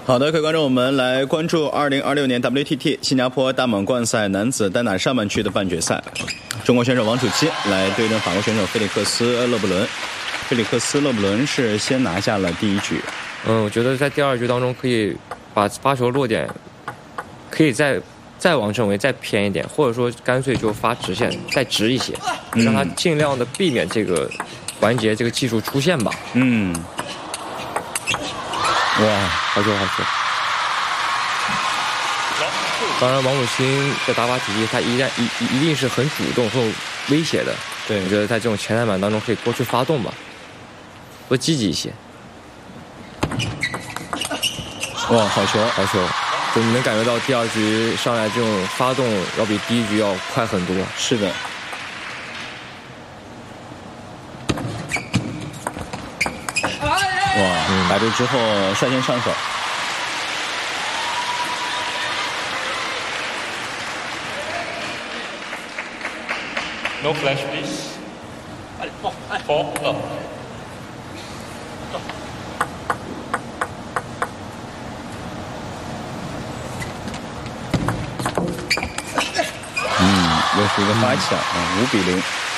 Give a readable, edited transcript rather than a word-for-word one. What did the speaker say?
好的，各位观众，我们来关注2026年 WTT 新加坡大满贯赛男子单打上半区的半决赛，中国选手王楚钦来对阵法国选手菲利克斯·勒布伦。菲利克斯·勒布伦是先拿下了第一局。 我觉得在第二局当中可以把发球落点可以再往正位再偏一点，或者说干脆就发直线再直一些，让他尽量的避免这个环节这个技术出现吧。 哇， 好球好球！当然，王楚钦的打法体系，他一定是很主动、很有威胁的。 对， 我觉得在这种前台板当中，可以多去发动吧，多积极一些。 哇，好球好球！就你能感觉到第二局上来这种发动要比第一局要快很多。 是的。哇，打住之后率先上手。 No flash, please. Four. No. 又是一个发抢啊，5-0。